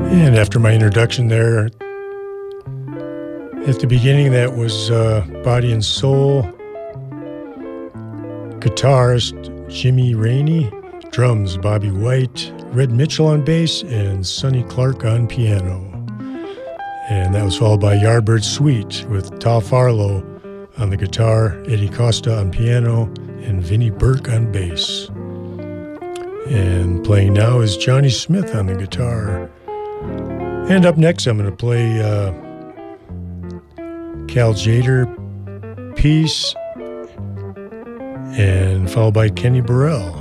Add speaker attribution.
Speaker 1: And after my introduction there, at the beginning, that was Body and Soul, guitarist Jimmy Rainey, drums Bobby White, Red Mitchell on bass, and Sonny Clark on piano. And that was followed by Yardbird Suite with Tal Farlow on the guitar, Eddie Costa on piano, and Vinnie Burke on bass. And playing now is Johnny Smith on the guitar. And up next, I'm going to play Cal Tjader, Peace, and followed by Kenny Burrell.